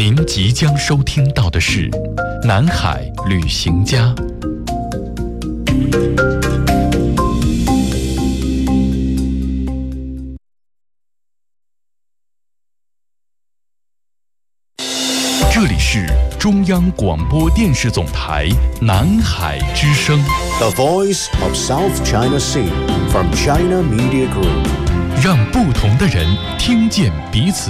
您即将收听到的是《南海旅行家》。这里是中央广播电视总台南海之声 The Voice of South China Sea from China Media Group， 让不同的人听见彼此。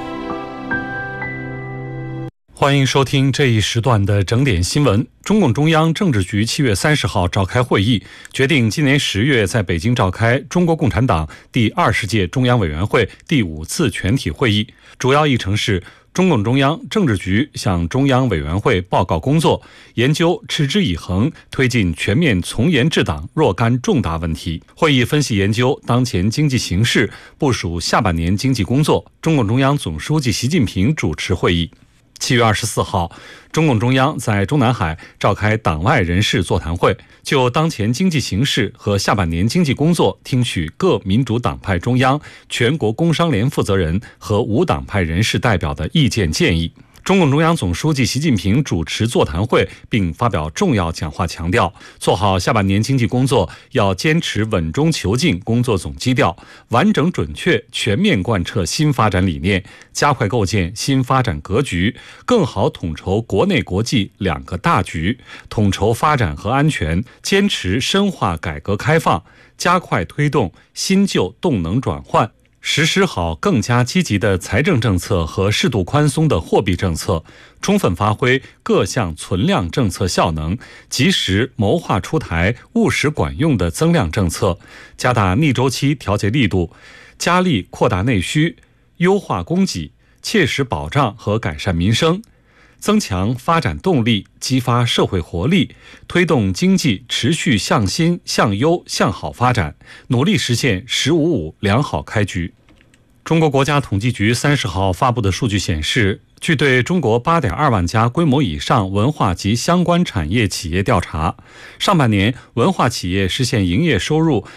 欢迎收听这一时段的整点新闻。中共中央政治局7月30号召开会议，决定今年10月在北京召开中国共产党第20届中央委员会第5次全体会议。主要议程是中共中央政治局向中央委员会报告工作，研究持之以恒推进全面从严治党若干重大问题。会议分析研究当前经济形势，部署下半年经济工作。中共中央总书记习近平主持会议。7月24号，中共中央在中南海召开党外人士座谈会，就当前经济形势和下半年经济工作听取各民主党派中央、全国工商联负责人和无党派人士代表的意见建议。中共中央总书记习近平主持座谈会并发表重要讲话，强调做好下半年经济工作要坚持稳中求进工作总基调，完整准确全面贯彻新发展理念，加快构建新发展格局，更好统筹国内国际两个大局，统筹发展和安全，坚持深化改革开放，加快推动新旧动能转换，实施好更加积极的财政政策和适度宽松的货币政策，充分发挥各项存量政策效能，及时谋划出台务实管用的增量政策，加大逆周期调节力度，加力扩大内需，优化供给，切实保障和改善民生，增强发展动力，激发社会活力，推动经济持续向新、向优、向好发展，努力实现“十五五”良好开局。中国国家统计局30号发布的数据显示，据对中国8.2万家规模以上文化及相关产业企业调查，上半年文化企业实现营业收入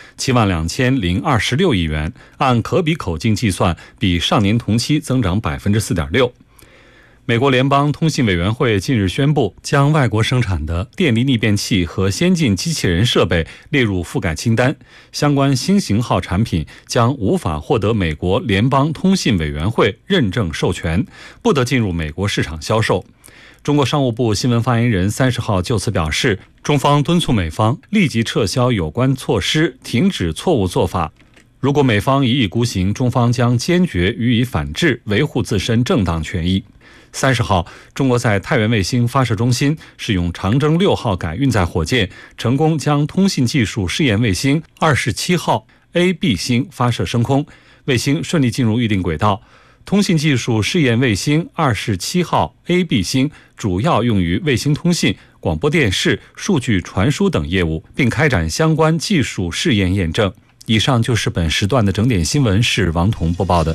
72026亿元，按可比口径计算，比上年同期增长4.6%。美国联邦通信委员会近日宣布，将外国生产的电力逆变器和先进机器人设备列入覆盖清单，相关新型号产品将无法获得美国联邦通信委员会认证授权，不得进入美国市场销售。中国商务部新闻发言人30号就此表示，中方敦促美方立即撤销有关措施，停止错误做法。如果美方一意孤行，中方将坚决予以反制，维护自身正当权益。30号，中国在太原卫星发射中心使用长征6号改运载火箭，成功将通信技术试验卫星27号 A、B 星发射升空，卫星顺利进入预定轨道。通信技术试验卫星27号 A、B 星主要用于卫星通信、广播电视、数据传输等业务，并开展相关技术试验验证。以上就是本时段的整点新闻，是王彤播报的。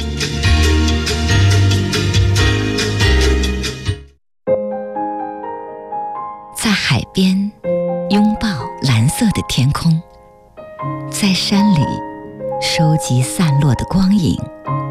在海边拥抱蓝色的天空，在山里收集散落的光影，